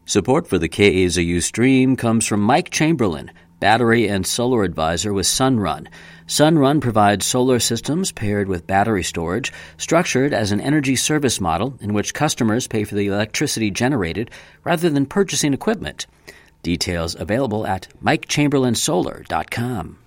Support for the KAZU stream comes from Mike Chamberlain, Battery and Solar Advisor with Sunrun. Sunrun provides solar systems paired with battery storage, structured as an energy service model in which customers pay for the electricity generated rather than purchasing equipment. Details available at MikeChamberlainSolar.com.